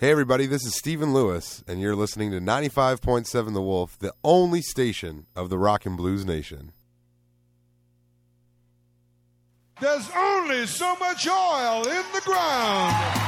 Hey, everybody, this is Stephen Lewis, and you're listening to 95.7 The Wolf, the only station of the Rock and Blues Nation. There's only so much oil in the ground.